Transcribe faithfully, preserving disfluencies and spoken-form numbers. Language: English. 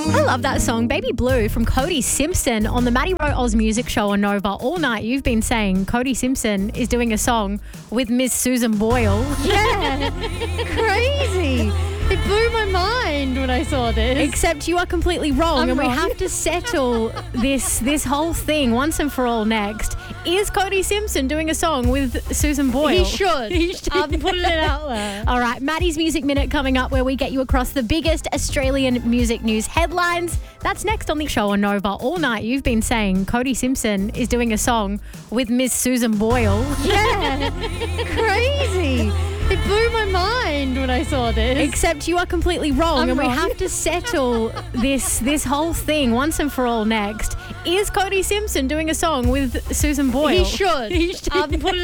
I love that song, Baby Blue from Cody Simpson on the Maddie Rowe Oz Music Show on Nova. All night you've been saying Cody Simpson is doing a song with Miss Susan Boyle. Yeah, crazy. It blew my mind when I saw this. Except you are completely wrong, I'm and wrong. we have to settle this this whole thing once and for all next. Is Cody Simpson doing a song with Susan Boyle? He should. He should. I'm putting it out there. All right, Maddie's Music Minute coming up, where we get you across the biggest Australian music news headlines. That's next on the show on Nova. All night you've been saying Cody Simpson is doing a song with Miss Susan Boyle. Yeah, crazy. It blew my mind when I saw this. Except you are completely wrong, I'm and wrong. we have to settle this this whole thing once and for all next. Is Cody Simpson doing a song with Susan Boyle? He should. He should. I'm putting